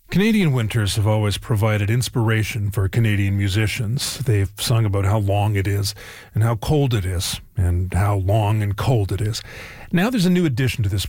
Canadian winters have always provided inspiration for Canadian musicians. They've sung about how long it is and how cold it is and how long and cold it is. Now there's a new addition to this